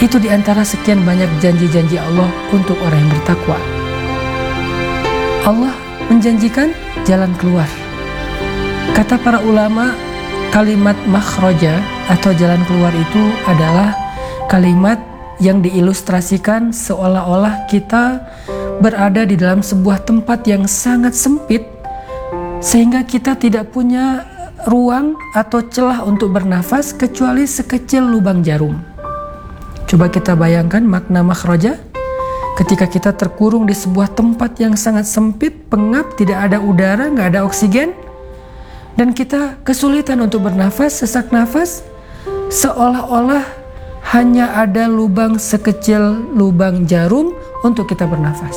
Itu di antara sekian banyak janji-janji Allah untuk orang yang bertakwa. Allah menjanjikan jalan keluar. Kata para ulama, kalimat makhraja atau jalan keluar itu adalah kalimat yang diilustrasikan seolah-olah kita berada di dalam sebuah tempat yang sangat sempit, sehingga kita tidak punya ruang atau celah untuk bernafas kecuali sekecil lubang jarum. Coba kita bayangkan makna makhraja. Ketika kita terkurung di sebuah tempat yang sangat sempit, pengap, tidak ada udara, nggak ada oksigen, dan kita kesulitan untuk bernafas, sesak nafas, seolah-olah hanya ada lubang sekecil lubang jarum untuk kita bernafas.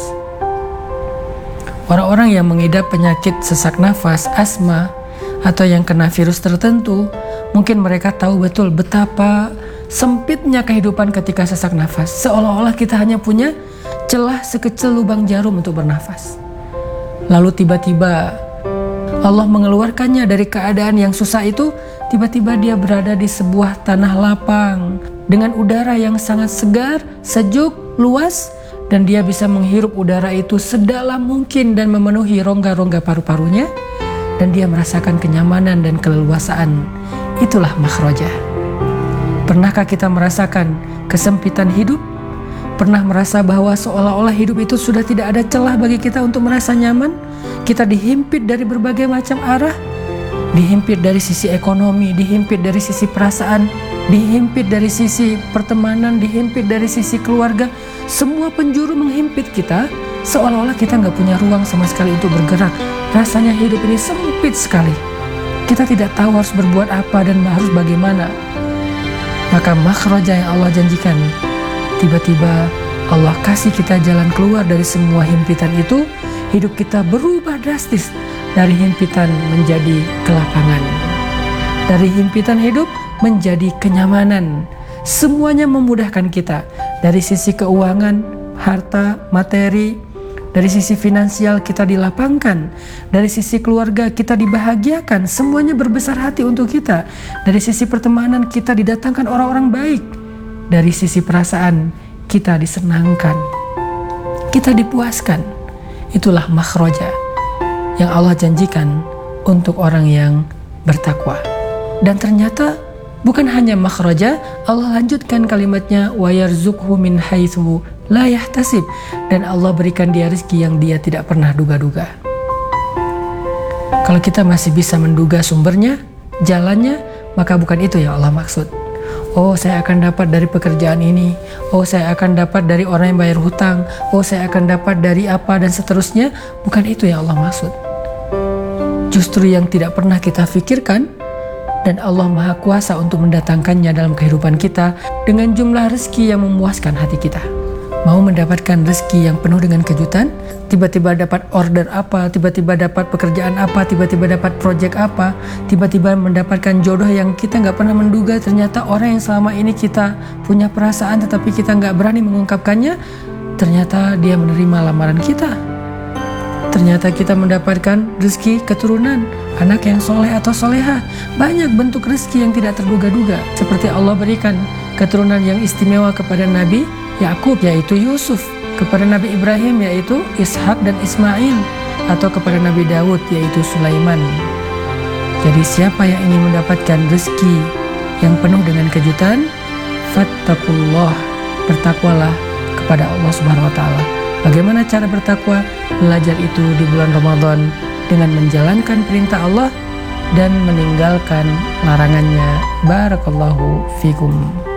Orang-orang yang mengidap penyakit sesak nafas, asma, atau yang kena virus tertentu, mungkin mereka tahu betul betapa sempitnya kehidupan ketika sesak nafas. Seolah-olah kita hanya punya celah sekecil lubang jarum untuk bernafas. Lalu tiba-tiba Allah mengeluarkannya dari keadaan yang susah itu. Tiba-tiba dia berada di sebuah tanah lapang dengan udara yang sangat segar, sejuk, luas, dan dia bisa menghirup udara itu sedalam mungkin dan memenuhi rongga-rongga paru-parunya, dan dia merasakan kenyamanan dan keleluasaan. Itulah makhraja. Pernahkah kita merasakan kesempitan hidup? Pernah merasa bahwa seolah-olah hidup itu sudah tidak ada celah bagi kita untuk merasa nyaman? Kita dihimpit dari berbagai macam arah, dihimpit dari sisi ekonomi, dihimpit dari sisi perasaan, dihimpit dari sisi pertemanan, dihimpit dari sisi keluarga. Semua penjuru menghimpit kita, seolah-olah kita nggak punya ruang sama sekali untuk bergerak. Rasanya hidup ini sempit sekali. Kita tidak tahu harus berbuat apa dan harus bagaimana. Maka makhraja yang Allah janjikan, tiba-tiba Allah kasih kita jalan keluar dari semua himpitan itu. Hidup kita berubah drastis dari himpitan menjadi kelapangan, dari himpitan hidup menjadi kenyamanan. Semuanya memudahkan kita dari sisi keuangan, harta, materi. Dari sisi finansial kita dilapangkan, dari sisi keluarga kita dibahagiakan, semuanya berbesar hati untuk kita. Dari sisi pertemanan kita didatangkan orang-orang baik. Dari sisi perasaan kita disenangkan, kita dipuaskan. Itulah makhraja yang Allah janjikan untuk orang yang bertakwa. Dan ternyata bukan hanya makhraja, Allah lanjutkan kalimatnya, wa yarzuqhu min haitsu la yahtasib, dan Allah berikan dia rezeki yang dia tidak pernah duga-duga. Kalau kita masih bisa menduga sumbernya, jalannya, maka bukan itu yang Allah maksud. Oh, saya akan dapat dari pekerjaan ini. Oh, saya akan dapat dari orang yang bayar hutang. Oh, saya akan dapat dari apa dan seterusnya. Bukan itu yang Allah maksud. Justru yang tidak pernah kita pikirkan, dan Allah Maha Kuasa untuk mendatangkannya dalam kehidupan kita dengan jumlah rezeki yang memuaskan hati kita. Mau mendapatkan rezeki yang penuh dengan kejutan, tiba-tiba dapat order apa, tiba-tiba dapat pekerjaan apa, tiba-tiba dapat proyek apa, tiba-tiba mendapatkan jodoh yang kita nggak pernah menduga. Ternyata orang yang selama ini kita punya perasaan tetapi kita nggak berani mengungkapkannya, ternyata dia menerima lamaran kita. Ternyata kita mendapatkan rezeki keturunan, anak yang soleh atau soleha. Banyak bentuk rezeki yang tidak terduga-duga. Seperti Allah berikan keturunan yang istimewa kepada Nabi Yakub, yaitu Yusuf, kepada Nabi Ibrahim, yaitu Ishak dan Ismail, atau kepada Nabi Daud, yaitu Sulaiman. Jadi siapa yang ingin mendapatkan rezeki yang penuh dengan kejutan, fattaqullah, bertakwalah kepada Allah Subhanahu wa taala. Bagaimana cara bertakwa? Belajar itu di bulan Ramadan dengan menjalankan perintah Allah dan meninggalkan larangannya. Barakallahu fikum.